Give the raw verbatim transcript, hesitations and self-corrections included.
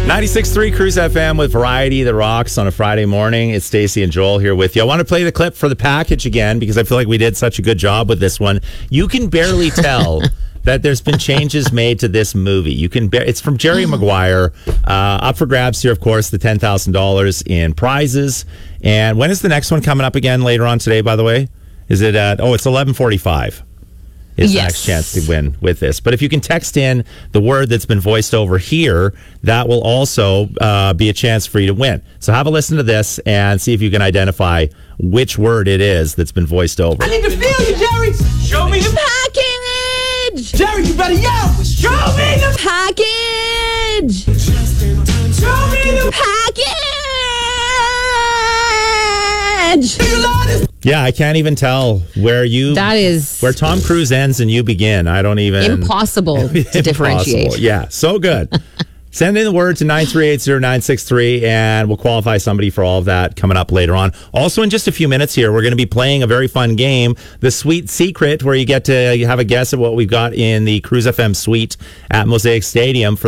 ninety-six point three Cruise F M with Variety that rocks on a Friday morning. It's Stacey and Joel here with you. I want to play the clip for the package again because I feel like we did such a good job with this one. You can barely tell that there's been changes made to this movie. You can. Ba- it's from Jerry Maguire. Uh, up for grabs here, of course, the ten thousand dollars in prizes. And when is the next one coming up again later on today, by the way? Is it at, oh, it's eleven forty-five. Is yes. the next chance to win with this. But if you can text in the word that's been voiced over here, that will also uh, be a chance for you to win. So have a listen to this and see if you can identify which word it is that's been voiced over. I need to feel you, Jerry. Show me the Package! Jerry, you better yell. Show me the Package! Show me the Package! You love this. Yeah, I can't even tell where you... That is... Where Tom Cruise ends and you begin. I don't even... Impossible to Impossible. differentiate. Yeah, so good. Send in the word to nine three eight zero nine six three and we'll qualify somebody for all of that coming up later on. Also, in just a few minutes here, we're going to be playing a very fun game, The Sweet Secret, where you get to have a guess at what we've got in the Cruise F M suite at Mosaic Stadium for